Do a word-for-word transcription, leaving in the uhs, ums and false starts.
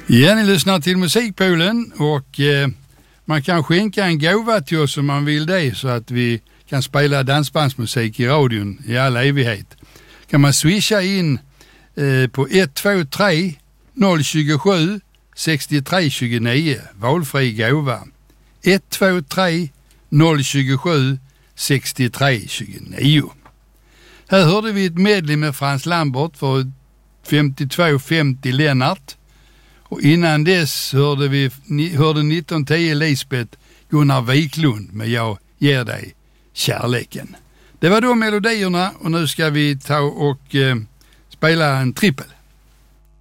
Ja, ni lyssnar till Musikpoolen och eh, man kan skänka en gåva till oss om man vill det så att vi kan spela dansbandsmusik i radion i all evighet. Kan man swisha in eh, på ett två tre noll två sju sex tre två nio, valfri gåva. ett två tre noll två sju sex tre två nio. Här hörde vi ett medley med Frans Lambert för femtiotvå femtio Lennart. Och innan dess hörde vi hörde nitton tio Lisbeth Gunnar Wiklund med Jag ger dig kärleken. Det var då melodierna och nu ska vi ta och eh, spela en trippel.